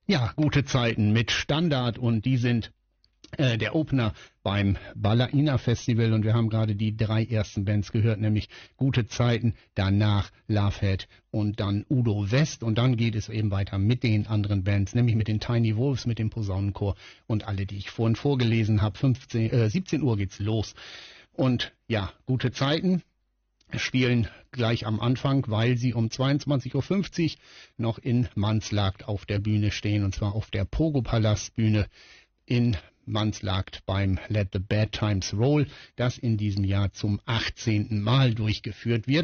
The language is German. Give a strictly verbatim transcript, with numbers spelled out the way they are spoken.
Ja, gute Zeiten mit Standard und die sind äh, der Opener beim Balaina Festival und wir haben gerade die drei ersten Bands gehört, nämlich Gute Zeiten, danach Lovehead und dann Udo West und dann geht es eben weiter mit den anderen Bands, nämlich mit den Tiny Wolves, mit dem Posaunenchor und alle, die ich vorhin vorgelesen habe. fünfzehn, äh, siebzehn Uhr geht's los und ja, Gute Zeiten spielen gleich am Anfang, weil sie um zweiundzwanzig Uhr fünfzig noch in Manslakt auf der Bühne stehen, und zwar auf der Pogo-Palast-Bühne in Manslakt beim Let the Bad Times Roll, das in diesem Jahr zum achtzehnten Mal durchgeführt wird.